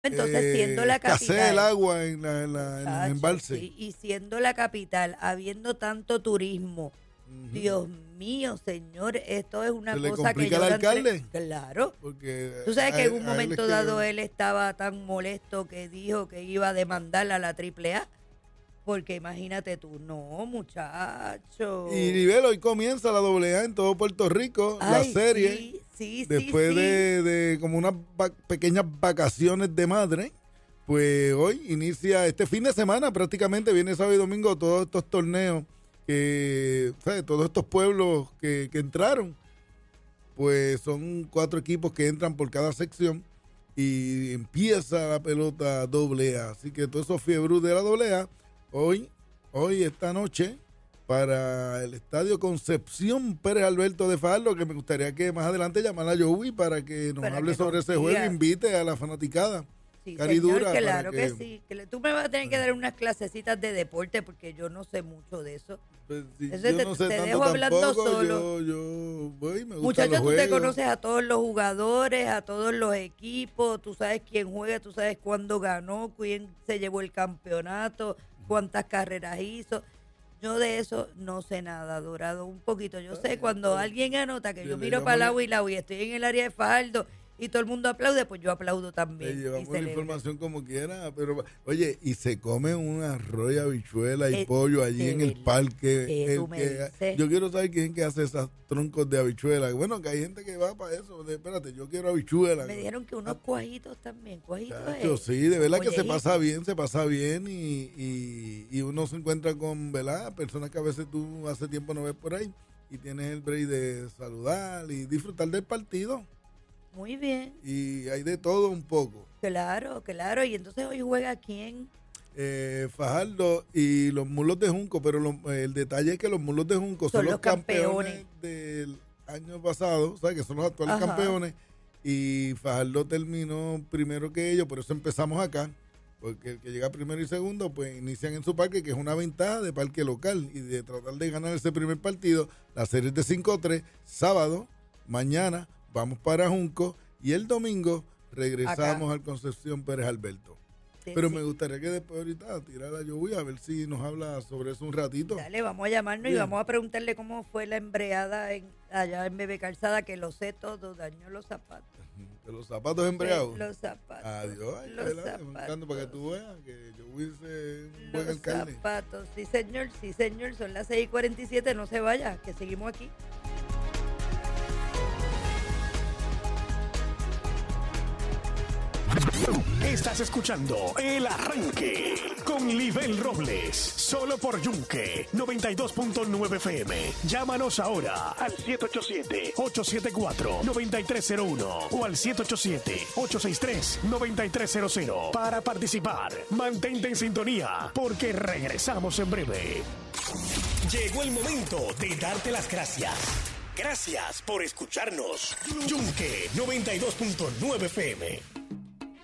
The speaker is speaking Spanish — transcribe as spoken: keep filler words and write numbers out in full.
Entonces, eh, siendo la capital, escasea el agua en, la, en, la, en los Chacho, embalses. sí, y siendo la capital, habiendo tanto turismo, Ujú. Dios mío, señor, esto es una ¿Se le cosa que complica yo al la entre- alcalde? Claro. Porque Tú sabes a que en él- un a él es momento que- dado él estaba tan molesto que dijo que iba a demandar a la triple A. Porque imagínate tú, no, muchacho. Y nivel, hoy comienza la doble A en todo Puerto Rico, la Ay, serie. sí, sí, Después sí, sí. De, de como unas va- pequeñas vacaciones de madre, pues hoy inicia este fin de semana, prácticamente viene sábado y domingo, todos estos torneos, que, ¿sabes? Todos estos pueblos que, que entraron, pues son cuatro equipos que entran por cada sección y empieza la pelota doble A. Así que todos esos fiebros de la doble A, hoy, hoy, esta noche, para el Estadio Concepción Pérez Alberto de Fajardo, que me gustaría que más adelante llamara a Joey para que nos Para hable que sobre nos ese juego diga. e invite a la fanaticada. Sí, Caridura, señor, claro para que, que- sí. Que le- tú me vas a tener que dar unas clasecitas de deporte porque yo no sé mucho de eso. Pues, si Eso yo te- no sé te tanto dejo hablando tampoco, solo. Yo, yo voy, me gustan Muchachos, los tú te juegos. conoces a todos los jugadores, a todos los equipos, tú sabes quién juega, tú sabes cuándo ganó, quién se llevó el campeonato, cuántas carreras hizo. Yo de eso no sé nada, Dorado, un poquito. Yo sé cuando alguien anota que Le- yo le miro para llamo- lado y lado y estoy en el área de Fajardo y todo el mundo aplaude, pues yo aplaudo Le también. y llevamos la celebro. información como quiera, pero oye, y se come un arroz y habichuela y Eh, pollo allí de en el verdad, parque. que el tú me que- dices. yo quiero saber quién es que hace esos troncos de habichuela. Bueno, que hay gente que va para eso. De, espérate, yo quiero habichuela. Me dijeron que unos cuajitos también, cuajitos. Chacho, eh. sí, de verdad que se Mollejitos. pasa bien, se pasa bien y, y, y uno se encuentra con, ¿verdad? Personas que a veces tú hace tiempo no ves por ahí y tienes el break de saludar y disfrutar del partido. Muy bien, Y hay de todo un poco. claro, claro. Y entonces hoy juega quién. Eh, Fajardo y los Mulos de Junco, pero lo- el detalle es que los Mulos de Junco son, Son los los campeones, campeones. del año pasado, o sea, que son los actuales Ajá. campeones, y Fajardo terminó primero que ellos, por eso empezamos acá, porque el que llega primero y segundo, pues inician en su parque, que es una ventaja de parque local, y de tratar de ganar ese primer partido. La serie es de cinco a tres, sábado, mañana, vamos para Junco, y el domingo regresamos Acá. al Concepción Pérez Alberto. Sí, Pero sí. me gustaría que después ahorita tirar a Joey a ver si nos habla sobre eso un ratito. Dale, vamos a llamarnos y Bien. vamos a preguntarle cómo fue la embreada en, allá en Bebé Calzada, que lo sé todo, dañó los zapatos. De los zapatos embreados. Los zapatos. Adiós, ay, los ¿verdad? zapatos. Me encanta para que tú veas que Joey es un buen Los alcalde. zapatos, sí señor, sí señor, son las seis y cuarenta y siete, no se vaya, que seguimos aquí. Estás escuchando El Arranque con Libel Robles, solo por Yunque noventa y dos punto nueve F M. Llámanos ahora al siete ocho siete, ocho siete cuatro, nueve tres cero uno o al siete ocho siete, ocho seis tres, nueve tres cero cero para participar. Mantente en sintonía porque regresamos en breve. Llegó el momento de darte las gracias. Gracias por escucharnos. Yunque noventa y dos punto nueve F M.